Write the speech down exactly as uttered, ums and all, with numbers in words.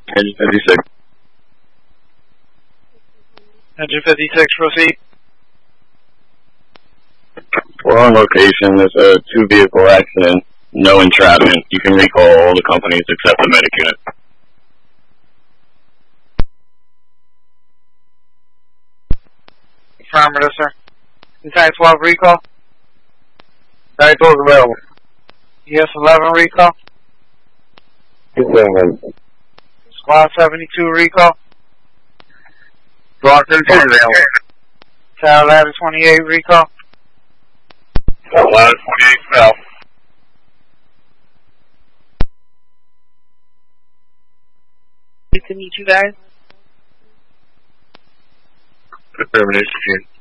Engine fifty-six. Engine fifty-six, proceed. We're on location. There's a two-vehicle accident. No entrapment. You can recall all the companies except the medic unit. Affirmative, sir. Intact twelve recall. Intact twelve available. E S eleven recall. Squad seventy-two recall. Squad thirty-two available. Tower ladder twenty-eight recall. Tower ladder twenty-eight fell. Nice to meet you guys. Affirmative.